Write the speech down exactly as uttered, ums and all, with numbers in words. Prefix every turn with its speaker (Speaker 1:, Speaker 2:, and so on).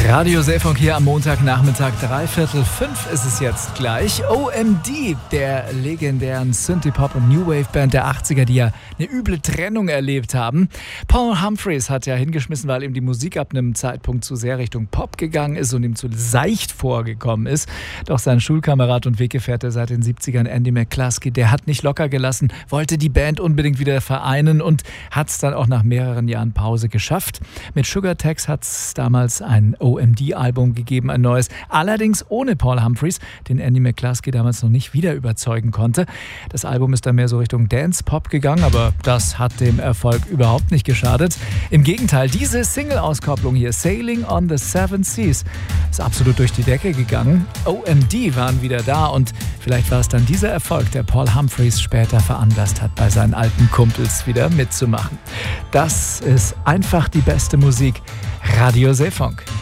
Speaker 1: Radio Seefunk hier am Montagnachmittag, dreiviertel fünf ist es jetzt gleich. O M D, der legendären Synthie-Pop- und New Wave-Band der achtziger, die ja eine üble Trennung erlebt haben. Paul Humphreys hat ja hingeschmissen, weil ihm die Musik ab einem Zeitpunkt zu sehr Richtung Pop gegangen ist und ihm zu seicht vorgekommen ist. Doch sein Schulkamerad und Weggefährte seit den siebzigern, Andy McCluskey, der hat nicht locker gelassen, wollte die Band unbedingt wieder vereinen und hat es dann auch nach mehreren Jahren Pause geschafft. Mit Sugar Tex hat es damals ein O M D-Album gegeben, ein neues. Allerdings ohne Paul Humphreys, den Andy McCluskey damals noch nicht wieder überzeugen konnte. Das Album ist dann mehr so Richtung Dance-Pop gegangen, aber das hat dem Erfolg überhaupt nicht geschadet. Im Gegenteil, diese Single-Auskopplung hier, Sailing on the Seven Seas, ist absolut durch die Decke gegangen. O M D waren wieder da und vielleicht war es dann dieser Erfolg, der Paul Humphreys später veranlasst hat, bei seinen alten Kumpels wieder mitzumachen. Das ist einfach die beste Musik. Radio Seefunk.